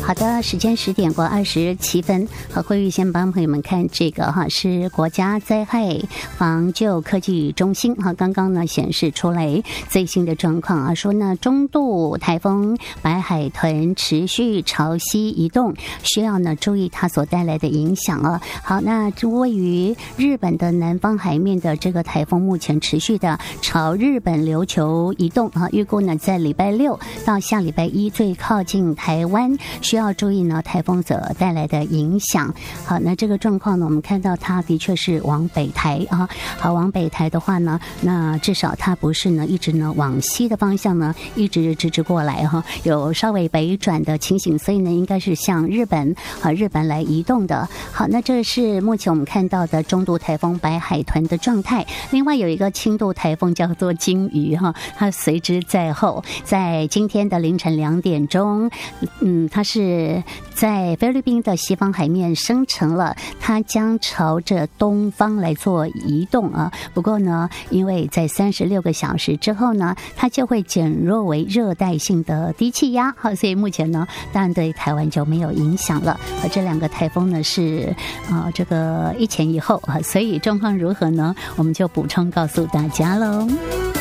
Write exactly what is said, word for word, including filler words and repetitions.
好的，时间十点过二十七分，和慧玉先帮朋友们看这个哈，是国家灾害防救科技中心哈，刚刚呢显示出来最新的状况啊，说呢中度台风白海豚持续朝西移动，需要呢注意它所带来的影响啊。好，那位于日本的南方海面的这个台风目前持续的朝日本琉球移动啊，预估呢在礼拜六到下礼拜一最靠近台湾。需要注意呢，台风所带来的影响。好，那这个状况呢，我们看到它的确是往北台啊。好，往北台的话呢，那至少它不是呢一直呢往西的方向呢一直直直过来哈，有稍微北转的情形，所以呢应该是向日本啊日本来移动的。好，那这是目前我们看到的中度台风白海豚的状态。另外有一个轻度台风叫做鲸鱼哈，它随之在后，在今天的凌晨两点钟，嗯，它是。是在菲律宾的西方海面生成了，它将朝着东方来做移动啊。不过呢，因为在三十六个小时之后呢，它就会减弱为热带性的低气压，好，所以目前呢，当然对台湾就没有影响了。而这两个台风呢是啊、呃、这个一前一后啊，所以状况如何呢？我们就补充告诉大家喽。